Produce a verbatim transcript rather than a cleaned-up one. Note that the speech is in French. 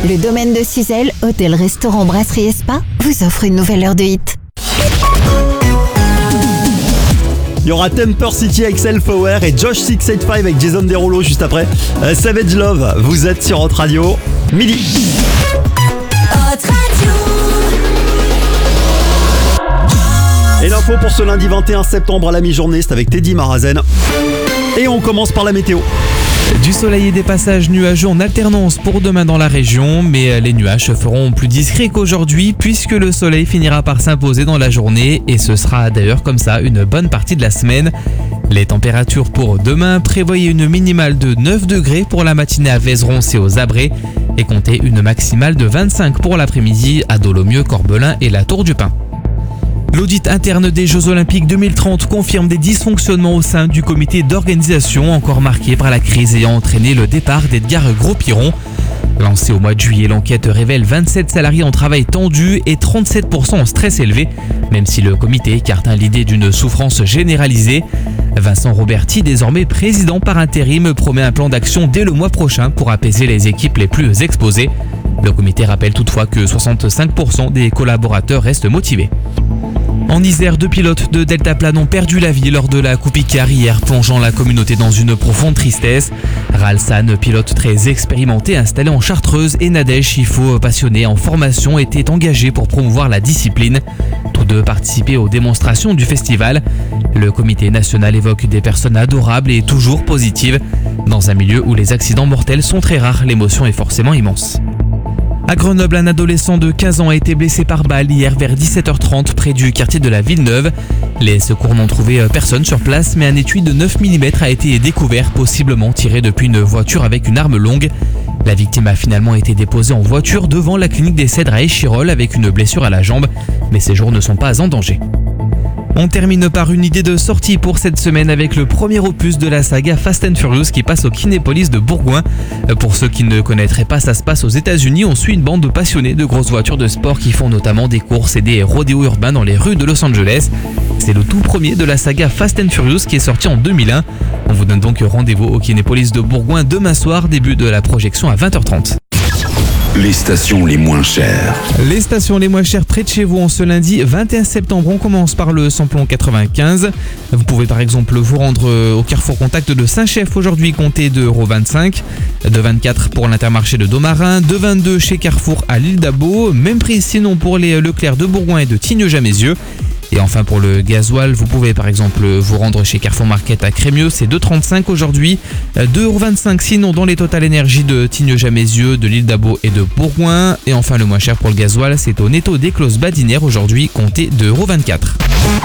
Le domaine de Suzelle, hôtel, restaurant, brasserie et spa, vous offre une nouvelle heure de hit. Il y aura Temper City avec Self-Aware et Josh six eight five avec Jason Derulo juste après. Euh, Savage Love, vous êtes sur Hot Radio, midi. Et l'info pour ce lundi vingt et un septembre à la mi-journée, c'est avec Teddy Marazen. Et on commence par la météo. Du soleil et des passages nuageux en alternance pour demain dans la région, mais les nuages se feront plus discrets qu'aujourd'hui puisque le soleil finira par s'imposer dans la journée et ce sera d'ailleurs comme ça une bonne partie de la semaine. Les températures pour demain, prévoyez une minimale de neuf degrés pour la matinée à Vézeron et aux Abrets et comptez une maximale de vingt-cinq pour l'après-midi à Dolomieu, Corbelin et la Tour du Pin. L'audit interne des Jeux Olympiques deux mille trente confirme des dysfonctionnements au sein du comité d'organisation encore marqué par la crise ayant entraîné le départ d'Edgar Gros-Piron. Lancée au mois de juillet, l'enquête révèle vingt-sept salariés en travail tendu et trente-sept pour cent en stress élevé, même si le comité écarte l'idée d'une souffrance généralisée. Vincent Roberti, désormais président par intérim, promet un plan d'action dès le mois prochain pour apaiser les équipes les plus exposées. Le comité rappelle toutefois que soixante-cinq pour cent des collaborateurs restent motivés. En Isère, deux pilotes de deltaplane ont perdu la vie lors de la Coupe Icar hier, plongeant la communauté dans une profonde tristesse. Ralsan, pilote très expérimenté installé en Chartreuse, et Nadège Chifo, passionné en formation, étaient engagés pour promouvoir la discipline. Tous deux participaient aux démonstrations du festival. Le comité national évoque des personnes adorables et toujours positives. Dans un milieu où les accidents mortels sont très rares, l'émotion est forcément immense. À Grenoble, un adolescent de quinze ans a été blessé par balle hier vers dix-sept heures trente près du quartier de la Villeneuve. Les secours n'ont trouvé personne sur place, mais un étui de neuf millimètres a été découvert, possiblement tiré depuis une voiture avec une arme longue. La victime a finalement été déposée en voiture devant la clinique des Cèdres à Échirolles avec une blessure à la jambe, mais ses jours ne sont pas en danger. On termine par une idée de sortie pour cette semaine avec le premier opus de la saga Fast and Furious qui passe au Kinépolis de Bourgoin. Pour ceux qui ne connaîtraient pas, ça se passe aux États-Unis. On suit une bande de passionnés de grosses voitures de sport qui font notamment des courses et des rodéos urbains dans les rues de Los Angeles. C'est le tout premier de la saga Fast and Furious qui est sorti en deux mille un. On vous donne donc rendez-vous au Kinépolis de Bourgoin demain soir, début de la projection à vingt heures trente. Les stations les moins chères. Les stations les moins chères près de chez vous en ce lundi vingt et un septembre. On commence par le samplon quatre-vingt-quinze. Vous pouvez par exemple vous rendre au Carrefour Contact de Saint-Chef aujourd'hui, comptez deux euros vingt-cinq. deux vingt-quatre pour l'Intermarché de Domarin. deux vingt-deux chez Carrefour à l'Île d'Abo. Même prix sinon pour les Leclerc de Bourgoin et de Tignes-Jamézieux. Et enfin pour le gasoil, vous pouvez par exemple vous rendre chez Carrefour Market à Crémieux, c'est deux trente-cinq aujourd'hui, deux euros vingt-cinq sinon dans les Total Énergie de Tignes-Jamézieux, de l'Île d'Abo et de Bourgoin. Et enfin le moins cher pour le gasoil, c'est au Netto d'Éclose Badinière aujourd'hui, comptez deux euros vingt-quatre.